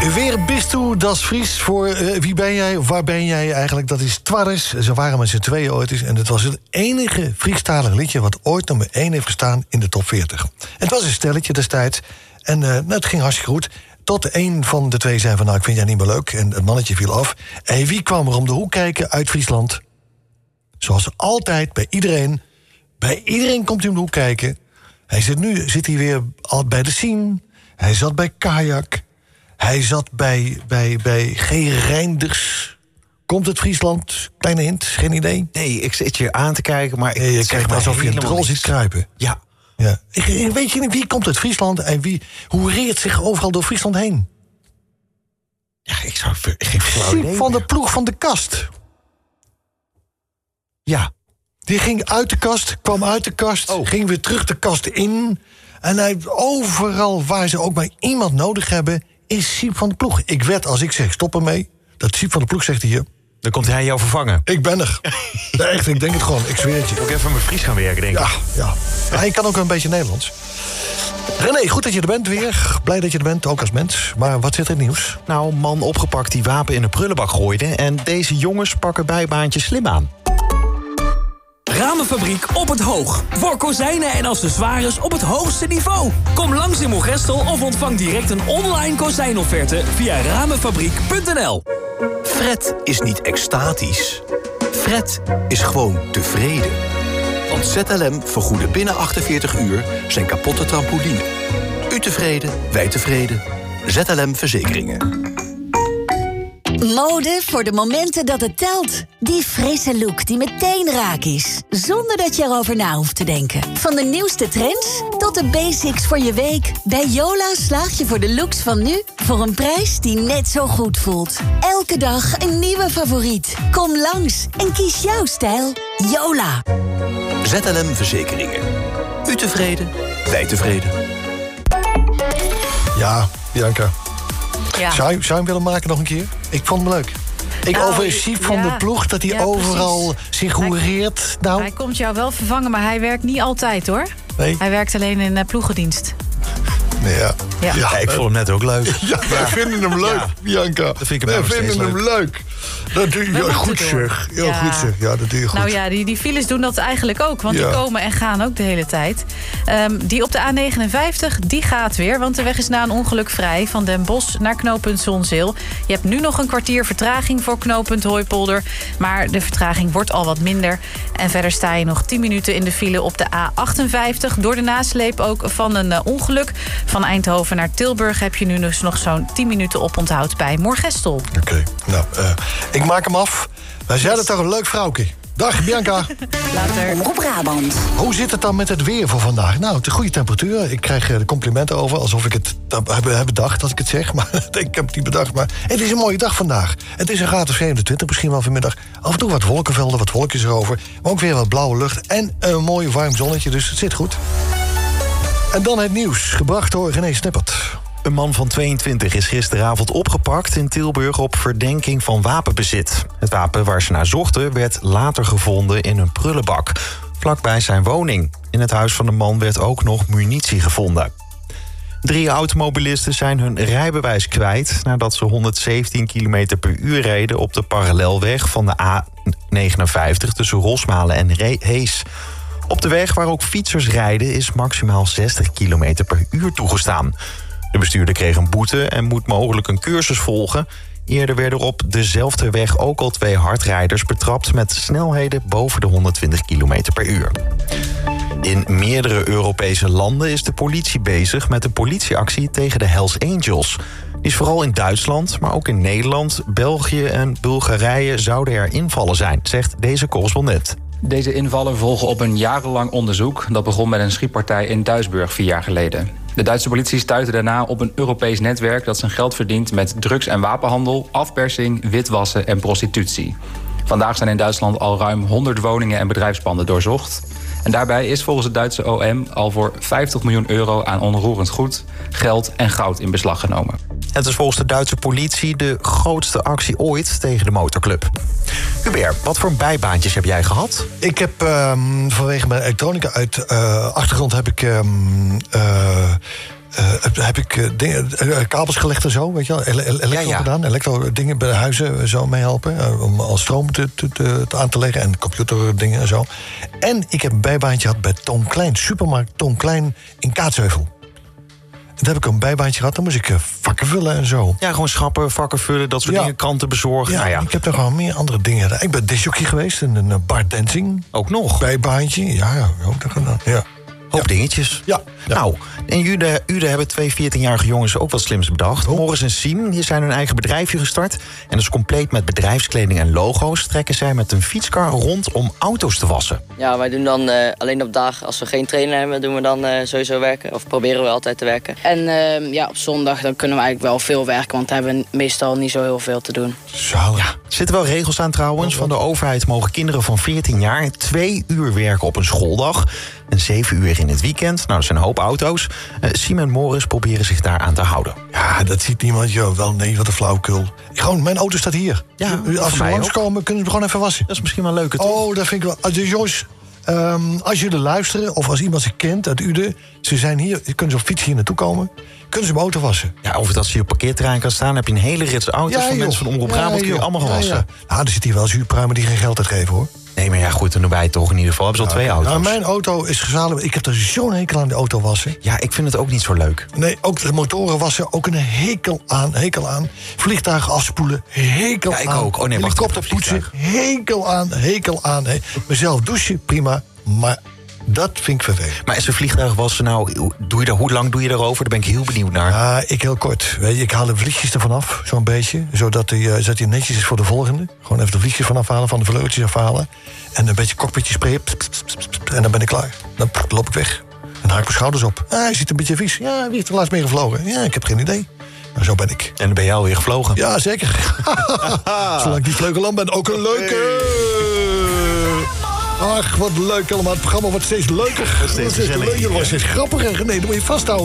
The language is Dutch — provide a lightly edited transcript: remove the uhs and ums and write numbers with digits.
Weer bist u, das Fries. Voor wie ben jij, of waar ben jij eigenlijk? Dat is Twarres. Ze waren met z'n tweeën ooit eens. En het was het enige Friestalige liedje wat ooit nummer 1 heeft gestaan in de top 40. Het was een stelletje destijds. En het ging hartstikke goed. Tot een van de twee zei van, nou, ik vind jij niet meer leuk. En het mannetje viel af. En wie kwam er om de hoek kijken uit Friesland? Zoals altijd, bij iedereen. Bij iedereen komt hij om de hoek kijken. Zit hij weer al bij de Sien. Hij zat bij Kajak. Hij zat bij G. Reinders. Komt het Friesland? Kleine hint, geen idee. Nee, ik zit je aan te kijken, maar je kijkt alsof je een drol ziet kruipen. Ja. Weet je niet, wie komt uit Friesland en hoe reert zich overal door Friesland heen? Ja, ik zou geen flauw idee. Siep van de ploeg van de kast. Ja. Die ging uit de kast, kwam uit de kast, ging weer terug de kast in. En hij, overal waar ze ook maar iemand nodig hebben, is Siep van de ploeg. Ik wed als ik zeg stop ermee, dat Siep van de ploeg zegt hier. Dan komt hij jou vervangen. Ik ben er. Nee, echt, ik denk het gewoon, ik zweer het je. Ook even met Fries gaan werken, denk ik. Ja. Hij kan ook een beetje Nederlands. René, goed dat je er bent weer. Blij dat je er bent, ook als mens. Maar wat zit er in het nieuws? Nou, een man opgepakt die wapen in een prullenbak gooide. En deze jongens pakken bijbaantjes slim aan. Ramenfabriek op het Hoog. Voor kozijnen en accessoires op het hoogste niveau. Kom langs in Moergestel of ontvang direct een online kozijnofferte via ramenfabriek.nl. Fred is niet extatisch. Fred is gewoon tevreden. Want ZLM vergoedde binnen 48 uur zijn kapotte trampoline. U tevreden, wij tevreden. ZLM Verzekeringen. Mode voor de momenten dat het telt. Die frisse look die meteen raak is. Zonder dat je erover na hoeft te denken. Van de nieuwste trends tot de basics voor je week. Bij Yola slaag je voor de looks van nu voor een prijs die net zo goed voelt. Elke dag een nieuwe favoriet. Kom langs en kies jouw stijl. Yola. ZLM Verzekeringen. U tevreden, wij tevreden. Ja, Bianca. Ja. Zou je hem willen maken nog een keer? Ik vond hem leuk. Over Siep van de ploeg, dat hij overal zich hoereert. Nou. Hij komt jou wel vervangen, maar hij werkt niet altijd, hoor. Nee. Hij werkt alleen in ploegendienst. Ja, ik vond hem net ook leuk. Ja, wij vinden hem leuk, Bianca. Dat vind ik wij vinden hem leuk. Dat doe je goed, zeg. Heel goed, zeg. Ja, dat doe je goed. Nou ja, die files doen dat eigenlijk ook. Want die komen en gaan ook de hele tijd. Die op de A59, die gaat weer. Want de weg is na een ongeluk vrij. Van Den Bosch naar knooppunt Zonzeel. Je hebt nu nog een kwartier vertraging voor knooppunt Hooipolder. Maar de vertraging wordt al wat minder. En verder sta je nog 10 minuten in de file op de A58. Door de nasleep ook van een ongeluk. Van Eindhoven naar Tilburg heb je nu dus nog zo'n 10 minuten oponthoud bij Moergestel. Oké, nou, ik maak hem af. Wij zeiden toch een leuk vrouwke. Dag, Bianca. Later. Omroep Brabant. Hoe zit het dan met het weer voor vandaag? Nou, het is goede temperatuur. Ik krijg de complimenten over, alsof ik het heb bedacht als ik het zeg. Maar ik heb het niet bedacht. Maar het is een mooie dag vandaag. Het is een graad of 27, misschien wel vanmiddag. Af en toe wat wolkenvelden, wat wolkjes erover. Maar ook weer wat blauwe lucht en een mooi warm zonnetje. Dus het zit goed. En dan het nieuws, gebracht door René Snippert. Een man van 22 is gisteravond opgepakt in Tilburg op verdenking van wapenbezit. Het wapen waar ze naar zochten werd later gevonden in een prullenbak, vlakbij zijn woning. In het huis van de man werd ook nog munitie gevonden. 3 automobilisten zijn hun rijbewijs kwijt nadat ze 117 km per uur reden op de parallelweg van de A59 tussen Rosmalen en Hees. Op de weg waar ook fietsers rijden is maximaal 60 km per uur toegestaan. De bestuurder kreeg een boete en moet mogelijk een cursus volgen. Eerder werden op dezelfde weg ook al 2 hardrijders betrapt met snelheden boven de 120 km per uur. In meerdere Europese landen is de politie bezig met een politieactie tegen de Hells Angels. Die is vooral in Duitsland, maar ook in Nederland, België en Bulgarije zouden er invallen zijn, zegt deze correspondent. Deze invallen volgen op een jarenlang onderzoek. Dat begon met een schietpartij in Duisburg 4 jaar geleden. De Duitse politie stuitte daarna op een Europees netwerk dat zijn geld verdient met drugs- en wapenhandel, afpersing, witwassen en prostitutie. Vandaag zijn in Duitsland al ruim 100 woningen en bedrijfspanden doorzocht. En daarbij is volgens het Duitse OM al voor €50 miljoen aan onroerend goed, geld en goud in beslag genomen. Het is volgens de Duitse politie de grootste actie ooit tegen de motorclub. Hubert, wat voor bijbaantjes heb jij gehad? Ik heb vanwege mijn elektronica achtergrond heb ik heb ik kabels gelegd en zo, weet je wel. Elektro gedaan. Elektro dingen bij huizen zo meehelpen. Om al stroom aan te leggen. En computerdingen en zo. En ik heb een bijbaantje gehad bij Toon Klein. Supermarkt Toon Klein in Kaatsheuvel. Daar heb ik een bijbaantje gehad. Dan moest ik vakken vullen en zo. Ja, gewoon schappen, vakken vullen, dat soort dingen. Kranten bezorgen. Ja, ik heb er gewoon meer andere dingen gedaan. Ik ben disjockey geweest in een bar dancing. Ook nog? Bijbaantje. Ja, ook dat gedaan. Ja. Hoop dingetjes. Ja. Nou, en jullie hebben 2 14-jarige jongens ook wat slims bedacht. Morris en Siem, die zijn hun eigen bedrijfje gestart. En dat is compleet met bedrijfskleding en logo's. Trekken zij met een fietskar rond om auto's te wassen. Ja, wij doen dan alleen op dagen, als we geen trainer hebben, doen we dan sowieso werken. Of proberen we altijd te werken. En op zondag dan kunnen we eigenlijk wel veel werken, want we hebben meestal niet zo heel veel te doen. Zalig. Ja, er zitten wel regels aan trouwens. Van de overheid mogen kinderen van 14 jaar 2 uur werken op een schooldag. En 7 uur in het weekend. Nou, dat zijn een hoop auto's. Siem en Morris proberen zich daar aan te houden. Ja, dat ziet niemand. Joh, wel nee, wat een flauwekul. Gewoon, mijn auto staat hier. Ja, als ze langskomen, kunnen ze gewoon even wassen. Dat is misschien wel leuk, toch? Oh, dat vind ik wel. Dus jongens, als jullie luisteren, of als iemand ze kent uit Uden, ze zijn hier, kunnen ze op fiets hier naartoe komen, kunnen ze mijn auto wassen. Ja, of dat ze hier op parkeerterrein kan staan, heb je een hele rits auto's van mensen van Omroep Brabant, kun je allemaal gewassen. Ja. Nou, er zitten hier wel zuurpruimen die geen geld uitgeven, hoor. Nee, maar ja, goed, dan doen wij het toch in ieder geval. Hebben ze al 2 auto's. Nou, mijn auto is gezalig. Ik heb er zo'n hekel aan de auto wassen. Ja, ik vind het ook niet zo leuk. Nee, ook de motoren wassen, ook een hekel aan. Vliegtuigen afspoelen, hekel aan. Ja, ik ook. Oh nee, helikopter poetsen, hekel aan. Mezelf douchen, prima, maar dat vind ik vervelend. Maar als een vliegtuig wassen, nou, hoe lang doe je daarover? Daar ben ik heel benieuwd naar. Ja, ik heel kort. Weet je, ik haal de vliesjes ervan af, zo'n beetje. Zodat hij netjes is voor de volgende. Gewoon even de vliesjes vanaf halen, van de vleugeltjes afhalen. En een beetje cockpitje sprayen. En dan ben ik klaar. Dan loop ik weg. En haak ik mijn schouders op. Hij ziet een beetje vies. Ja, wie heeft er laatst mee gevlogen? Ja, ik heb geen idee. Nou, zo ben ik. En dan ben jij alweer gevlogen. Ja, zeker. Zolang ik die vleugeland ben, ook een leuke. Ach, wat leuk allemaal. Het programma wordt steeds leuker. Steeds gezelliger. Het wordt steeds grappiger. Nee, dan moet je vasthouden.